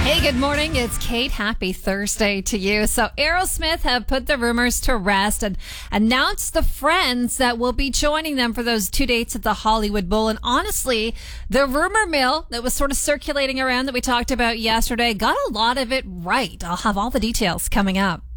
Hey, good morning. It's Kate. Happy Thursday to you. So Aerosmith have put the rumors to rest and announced the friends that will be joining them for those 2 dates at the Hollywood Bowl. And honestly, the rumor mill that was sort of circulating around that we talked about yesterday got a lot of it right. I'll have all the details coming up.